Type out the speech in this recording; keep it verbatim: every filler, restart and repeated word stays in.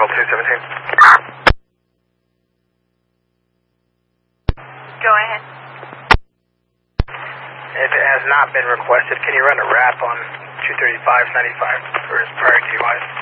two seventeen. Go ahead. If it has not been requested, can you run a wrap on two thirty-five ninety-five for his prior D U Is?